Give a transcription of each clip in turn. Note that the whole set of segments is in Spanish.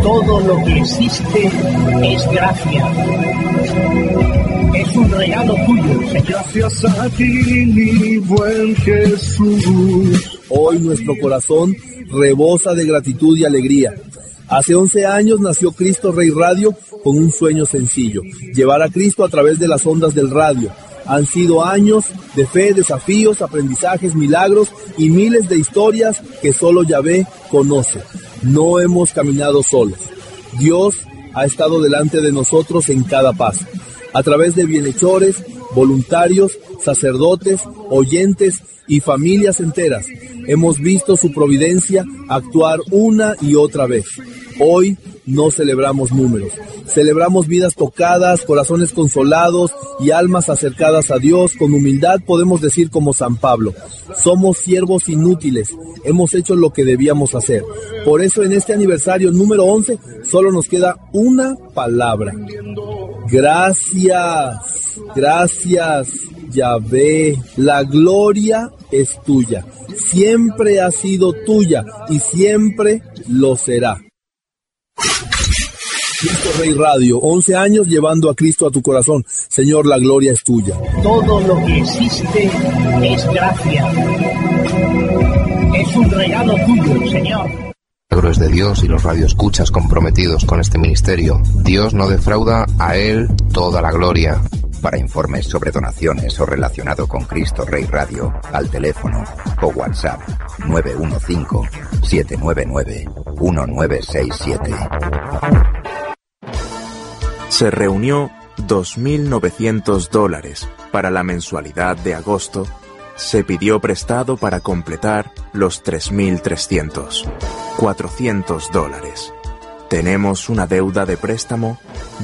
Todo lo que existe es gracia. Es un regalo tuyo, Señor. Gracias a ti, mi buen Jesús. Hoy nuestro corazón rebosa de gratitud y alegría. Hace 11 años nació Cristo Rey Radio con un sueño sencillo: llevar a Cristo a través de las ondas del radio. Han sido años de fe, desafíos, aprendizajes, milagros y miles de historias que solo Yahvé conoce. No hemos caminado solos. Dios ha estado delante de nosotros en cada paso. A través de bienhechores, voluntarios, sacerdotes, oyentes y familias enteras, hemos visto su providencia actuar una y otra vez. Hoy no celebramos números, celebramos vidas tocadas, corazones consolados y almas acercadas a Dios. Con humildad podemos decir como San Pablo: somos siervos inútiles, hemos hecho lo que debíamos hacer. Por eso en este aniversario número 11 solo nos queda una palabra: gracias, gracias Yahvé. La gloria es tuya, siempre ha sido tuya y siempre lo será. Cristo Rey Radio, 11 años llevando a Cristo a tu corazón. Señor, la gloria es tuya. Todo lo que existe es gracia. Es un regalo tuyo, Señor. Milagros de Dios y los radioescuchas comprometidos con este ministerio. Dios no defrauda, a Él toda la gloria. Para informes sobre donaciones o relacionado con Cristo Rey Radio, al teléfono o WhatsApp 915-799-1967. Se reunió $2.900 para la mensualidad de agosto. Se pidió prestado para completar los 3.300. $400. Tenemos una deuda de préstamo,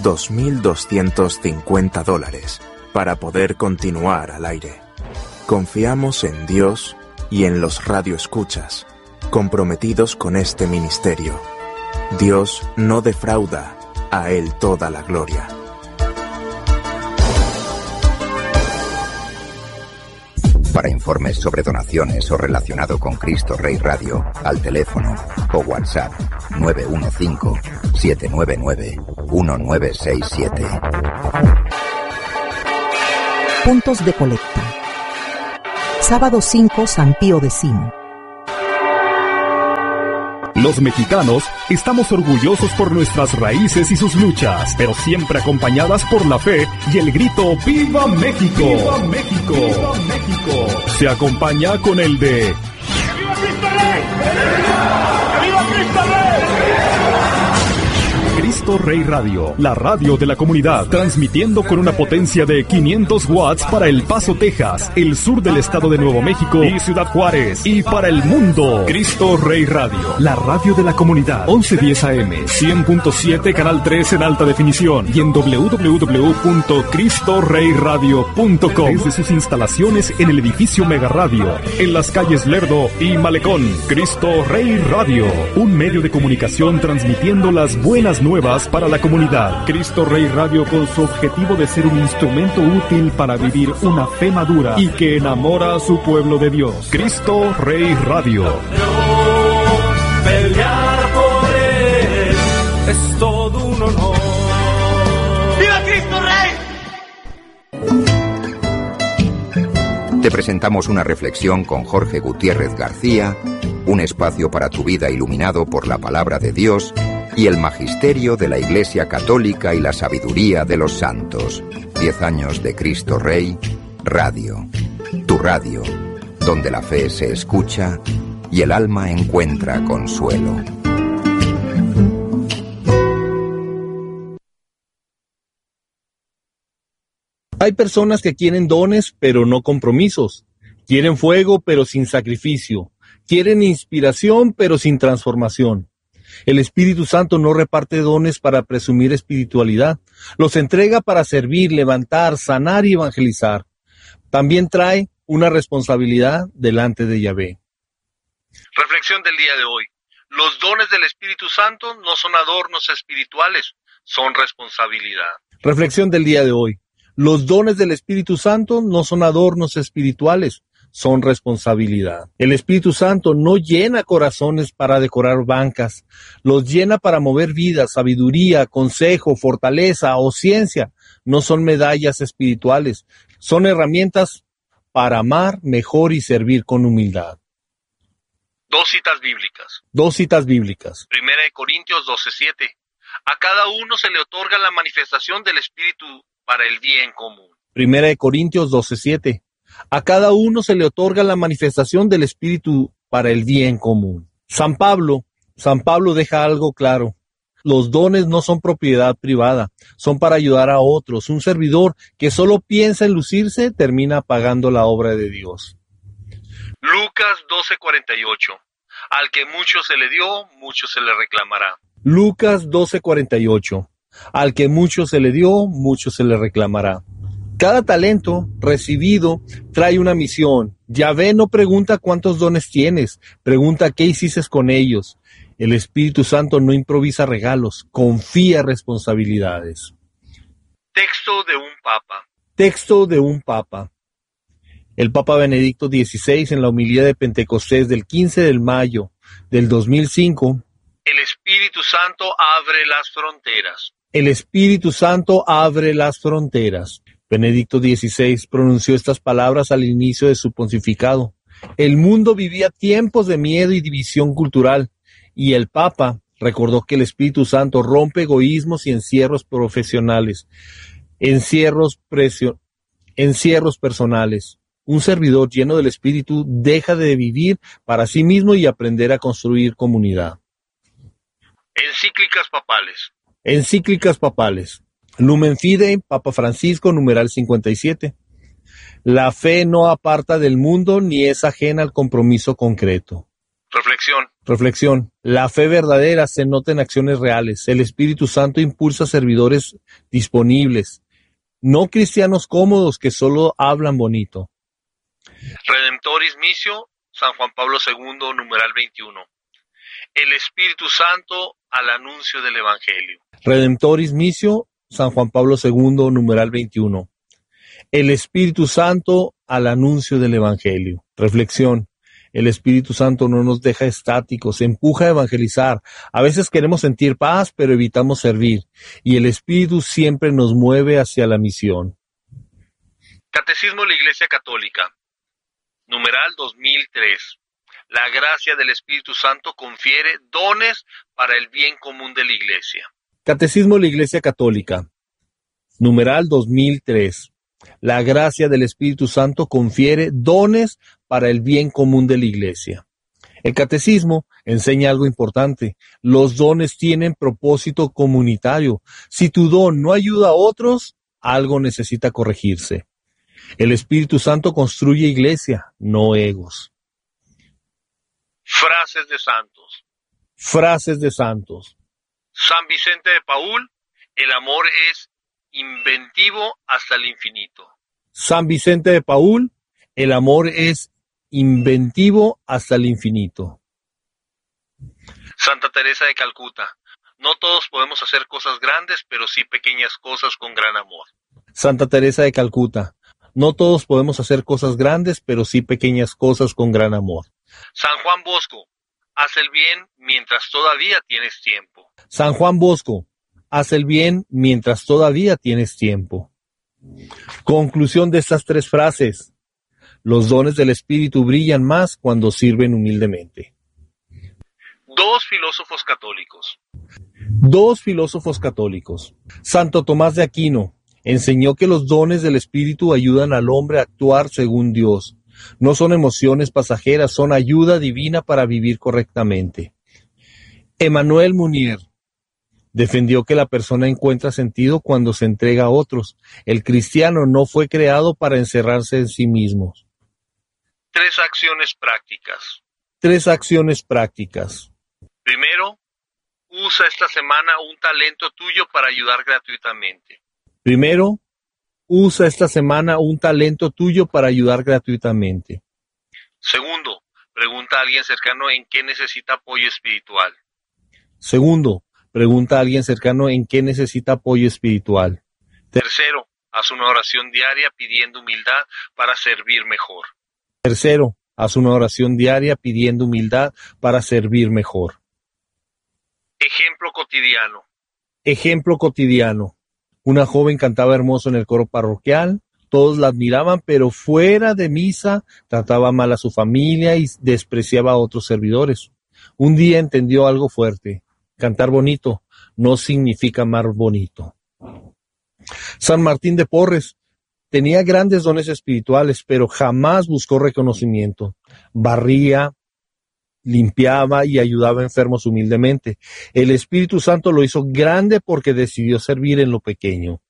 $2.250, para poder continuar al aire. Confiamos en Dios y en los radioescuchas, comprometidos con este ministerio. Dios no defrauda, a Él toda la gloria. Para informes sobre donaciones o relacionado con Cristo Rey Radio, al teléfono o WhatsApp 915-799-1967. Puntos de colecta. Sábado 5, San Pío X. Los mexicanos estamos orgullosos por nuestras raíces y sus luchas, pero siempre acompañadas por la fe y el grito ¡Viva México! ¡Viva México! ¡Viva México! Se acompaña con el de ¡Viva Cristo Rey! ¡Viva Cristo Rey! Cristo Rey Radio, la radio de la comunidad, transmitiendo con una potencia de 500 watts para El Paso, Texas, el sur del estado de Nuevo México y Ciudad Juárez, y para el mundo. Cristo Rey Radio, la radio de la comunidad, 1110 AM, 100.7, canal 3 en alta definición, y en www.cristoreyradio.com, desde sus instalaciones en el edificio Mega Radio, en las calles Lerdo y Malecón. Cristo Rey Radio, un medio de comunicación transmitiendo las buenas nuevas para la comunidad. Cristo Rey Radio, con su objetivo de ser un instrumento útil para vivir una fe madura y que enamora a su pueblo de Dios. Cristo Rey Radio. Pelear por Él es todo un honor. ¡Viva Cristo Rey! Te presentamos una reflexión con Jorge Gutiérrez García, un espacio para tu vida iluminado por la palabra de Dios y el magisterio de la Iglesia Católica y la sabiduría de los santos. 10 años de Cristo Rey Radio. Tu radio, donde la fe se escucha y el alma encuentra consuelo. Hay personas que quieren dones, pero no compromisos. Quieren fuego, pero sin sacrificio. Quieren inspiración, pero sin transformación. El Espíritu Santo no reparte dones para presumir espiritualidad. Los entrega para servir, levantar, sanar y evangelizar. También trae una responsabilidad delante de Yahvé. Reflexión del día de hoy. Los dones del Espíritu Santo no son adornos espirituales, son responsabilidad. Reflexión del día de hoy. Los dones del Espíritu Santo no son adornos espirituales, son responsabilidad. El Espíritu Santo no llena corazones para decorar bancas, los llena para mover vidas, sabiduría, consejo, fortaleza o ciencia. No son medallas espirituales, son herramientas para amar mejor y servir con humildad. Dos citas bíblicas. Dos citas bíblicas. 1 Corintios 12:7. A cada uno se le otorga la manifestación del Espíritu para el bien común. 1 Corintios 12:7. A cada uno se le otorga la manifestación del Espíritu para el bien común. San Pablo deja algo claro. Los dones no son propiedad privada, son para ayudar a otros. Un servidor que solo piensa en lucirse termina pagando la obra de Dios. Lucas 12:48. Al que mucho se le dio, mucho se le reclamará. Lucas 12:48. Al que mucho se le dio, mucho se le reclamará. Cada talento recibido trae una misión. Yahvé no pregunta cuántos dones tienes, pregunta qué hiciste con ellos. El Espíritu Santo no improvisa regalos, confía responsabilidades. Texto de un papa. Texto de un papa. El Papa Benedicto XVI, en la homilía de Pentecostés del 15 de mayo del 2005, el Espíritu Santo abre las fronteras. El Espíritu Santo abre las fronteras. Benedicto XVI pronunció estas palabras al inicio de su pontificado. El mundo vivía tiempos de miedo y división cultural, y el Papa recordó que el Espíritu Santo rompe egoísmos y encierros profesionales, encierros personales. Un servidor lleno del Espíritu deja de vivir para sí mismo y aprender a construir comunidad. Encíclicas papales. Encíclicas papales. Lumen Fidei, Papa Francisco, numeral 57. La fe no aparta del mundo ni es ajena al compromiso concreto. Reflexión. La fe verdadera se nota en acciones reales. El Espíritu Santo impulsa servidores disponibles, no cristianos cómodos que solo hablan bonito. Redemptoris Missio, San Juan Pablo II, numeral 21. El Espíritu Santo al anuncio del Evangelio. Redemptoris Missio, San Juan Pablo II, numeral 21. El Espíritu Santo al anuncio del Evangelio. Reflexión. El Espíritu Santo no nos deja estáticos, empuja a evangelizar. A veces queremos sentir paz, pero evitamos servir. Y el Espíritu siempre nos mueve hacia la misión. Catecismo de la Iglesia Católica. Numeral 2003. La gracia del Espíritu Santo confiere dones para el bien común de la Iglesia. Catecismo de la Iglesia Católica. Numeral 2003. La gracia del Espíritu Santo confiere dones para el bien común de la Iglesia. El Catecismo enseña algo importante. Los dones tienen propósito comunitario. Si tu don no ayuda a otros, algo necesita corregirse. El Espíritu Santo construye iglesia, no egos. Frases de santos. Frases de santos. San Vicente de Paúl, el amor es inventivo hasta el infinito. San Vicente de Paúl, el amor es inventivo hasta el infinito. Santa Teresa de Calcuta, no todos podemos hacer cosas grandes, pero sí pequeñas cosas con gran amor. Santa Teresa de Calcuta, no todos podemos hacer cosas grandes, pero sí pequeñas cosas con gran amor. San Juan Bosco, haz el bien mientras todavía tienes tiempo. San Juan Bosco, haz el bien mientras todavía tienes tiempo. Conclusión de estas tres frases. Los dones del Espíritu brillan más cuando sirven humildemente. Dos filósofos católicos. Dos filósofos católicos. Santo Tomás de Aquino enseñó que los dones del Espíritu ayudan al hombre a actuar según Dios. No son emociones pasajeras, son ayuda divina para vivir correctamente. Emmanuel Mounier defendió que la persona encuentra sentido cuando se entrega a otros. El cristiano no fue creado para encerrarse en sí mismo. Tres acciones prácticas. Tres acciones prácticas. Primero, usa esta semana un talento tuyo para ayudar gratuitamente. Primero, usa esta semana un talento tuyo para ayudar gratuitamente. Segundo, pregunta a alguien cercano en qué necesita apoyo espiritual. Segundo, pregunta a alguien cercano en qué necesita apoyo espiritual. Tercero, haz una oración diaria pidiendo humildad para servir mejor. Tercero, haz una oración diaria pidiendo humildad para servir mejor. Ejemplo cotidiano. Ejemplo cotidiano. Una joven cantaba hermoso en el coro parroquial, todos la admiraban, pero fuera de misa trataba mal a su familia y despreciaba a otros servidores. Un día entendió algo fuerte: cantar bonito no significa amar bonito. San Martín de Porres tenía grandes dones espirituales, pero jamás buscó reconocimiento. Barría, limpiaba y ayudaba a enfermos humildemente. El Espíritu Santo lo hizo grande porque decidió servir en lo pequeño.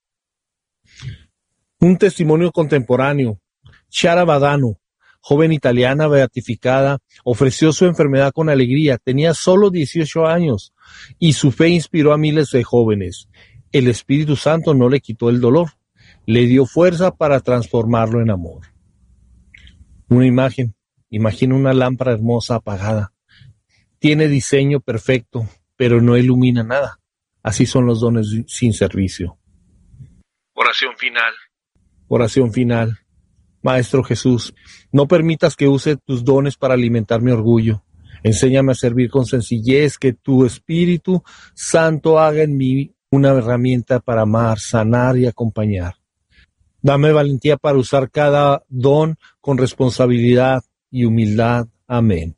Un testimonio contemporáneo. Chiara Badano, joven italiana beatificada, ofreció su enfermedad con alegría. Tenía solo 18 años y su fe inspiró a miles de jóvenes. El Espíritu Santo no le quitó el dolor, le dio fuerza para transformarlo en amor. Una imagen. Imagina una lámpara hermosa apagada. Tiene diseño perfecto, pero no ilumina nada. Así son los dones sin servicio. Oración final. Oración final. Maestro Jesús, no permitas que use tus dones para alimentar mi orgullo. Enséñame a servir con sencillez, que tu Espíritu Santo haga en mí una herramienta para amar, sanar y acompañar. Dame valentía para usar cada don con responsabilidad y humildad. Amén.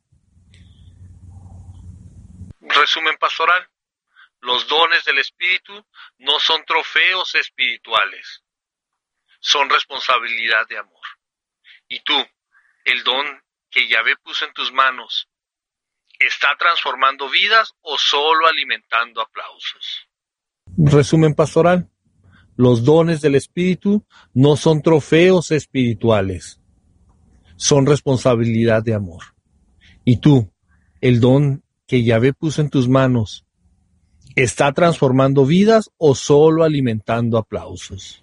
Resumen pastoral. Los dones del Espíritu no son trofeos espirituales, son responsabilidad de amor. Y tú, el don que Yahvé puso en tus manos, ¿está transformando vidas o solo alimentando aplausos? Resumen pastoral. Los dones del Espíritu no son trofeos espirituales, son responsabilidad de amor. Y tú, el don que Yahvé puso en tus manos, ¿está transformando vidas o solo alimentando aplausos?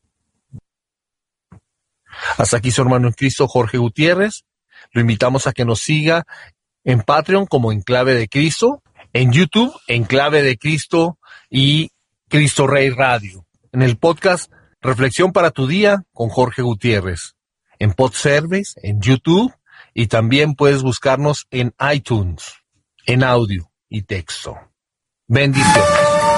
Hasta aquí su hermano en Cristo, Jorge Gutiérrez. Lo invitamos a que nos siga en Patreon como Enclave de Cristo, en YouTube, Enclave de Cristo y Cristo Rey Radio. En el podcast Reflexión para tu Día con Jorge Gutiérrez. En Podservice, en YouTube, y también puedes buscarnos en iTunes, en audio y texto. Bendiciones.